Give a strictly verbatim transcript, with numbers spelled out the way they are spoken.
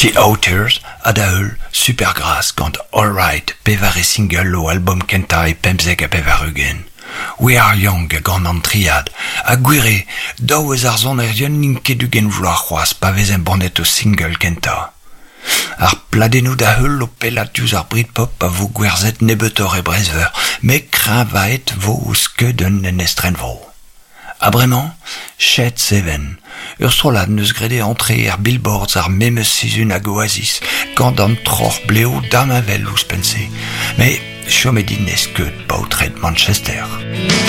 The Outers a da eul super gras gant Alright pevare single o album kenta e pemzek a pevarugen. We Are Young a gant an triad, a gwire daou eus ar zon er yon ninkedugen vloar c'hoaz pa vez en bandet o single kenta. Ar pladennoù da heul o pelatius ar Britpop a vo gwerzet nebetor e brezveur, me kravaet vo o skeuden en estren vo. A bremañ, chet seven, ur strolad neus grede entre er billboards ar memeus sizun hag oasis, gant an tror bleo damavel ouz pense, me chomedin eskeut paotred Manchester.